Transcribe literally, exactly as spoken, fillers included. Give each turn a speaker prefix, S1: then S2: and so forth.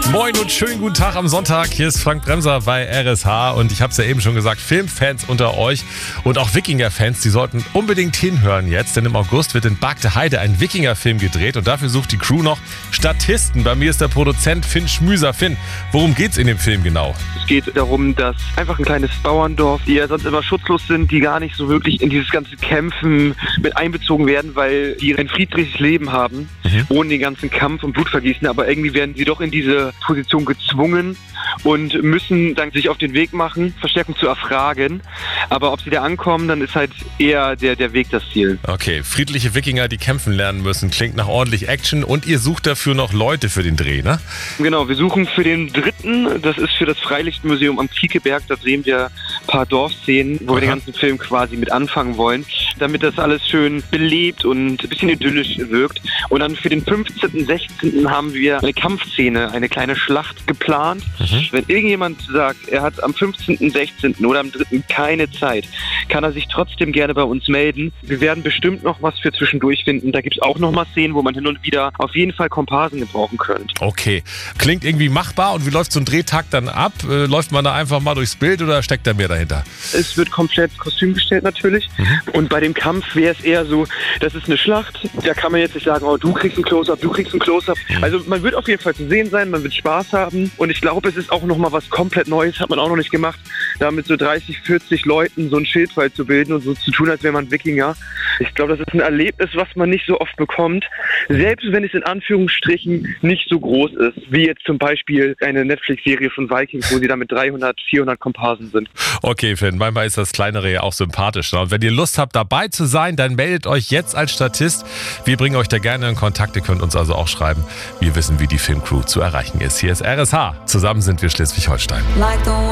S1: Moin und schönen guten Tag am Sonntag. Hier ist Frank Bremser bei R S H und ich habe es ja eben schon gesagt, Filmfans unter euch und auch Wikinger-Fans, die sollten unbedingt hinhören jetzt, denn im August wird in Bagde Heide ein Wikinger-Film gedreht und dafür sucht die Crew noch Statisten. Bei mir ist der Produzent Finn Schmüser. Finn, worum geht's in dem Film genau?
S2: Es geht darum, dass einfach ein kleines Bauerndorf, die ja sonst immer schutzlos sind, die gar nicht so wirklich in dieses ganze Kämpfen mit einbezogen werden, weil die ein friedliches Leben haben, mhm. ohne den ganzen Kampf und Blutvergießen, aber irgendwie werden sie doch in diese Position gezwungen und müssen dann sich auf den Weg machen, Verstärkung zu erfragen. Aber ob sie da ankommen, dann ist halt eher der, der Weg das Ziel.
S1: Okay, friedliche Wikinger, die kämpfen lernen müssen, klingt nach ordentlich Action und ihr sucht dafür noch Leute für den Dreh, ne?
S2: Genau, wir suchen für den dritten, das ist für das Freilichtmuseum am Kiekeberg, da sehen wir ein paar Dorfszenen, wo Aha. wir den ganzen Film quasi mit anfangen wollen, damit das alles schön belebt und ein bisschen idyllisch wirkt. Und dann für den fünfzehnten, sechzehnten haben wir eine Kampfszene, eine kleine Schlacht geplant. Mhm. Wenn irgendjemand sagt, er hat am fünfzehnten, sechzehnten oder am dritten keine Zeit, kann er sich trotzdem gerne bei uns melden. Wir werden bestimmt noch was für zwischendurch finden. Da gibt es auch noch mal Szenen, wo man hin und wieder auf jeden Fall Komparsen gebrauchen könnte.
S1: Okay, klingt irgendwie machbar. Und wie läuft so ein Drehtag dann ab? Äh, läuft man da einfach mal durchs Bild oder steckt da mehr dahinter?
S2: Es wird komplett Kostüm gestellt natürlich. Mhm. Und bei dem Kampf wäre es eher so, das ist eine Schlacht. Da kann man jetzt nicht sagen, oh, du kriegst ein Close-Up, du kriegst ein Close-Up. Mhm. Also man wird auf jeden Fall zu sehen sein, man wird Spaß haben. Und ich glaube, es ist auch noch mal was komplett Neues, hat man auch noch nicht gemacht, da mit so dreißig, vierzig Leuten so einen Schildwall zu bilden und so zu tun, als wäre man Wikinger. Ich glaube, das ist ein Erlebnis, was man nicht so oft bekommt, selbst wenn es in Anführungsstrichen nicht so groß ist, wie jetzt zum Beispiel eine Netflix-Serie von Vikings, wo sie da mit dreihundert, vierhundert Komparsen sind.
S1: Okay, Finn, manchmal ist das Kleinere ja auch sympathischer. Und wenn ihr Lust habt, dabei zu sein, dann meldet euch jetzt als Statist. Wir bringen euch da gerne in Kontakt. Ihr könnt uns also auch schreiben. Wir wissen, wie die Filmcrew zu erreichen ist. Hier ist R S H. Zusammen sind wir Schleswig-Holstein.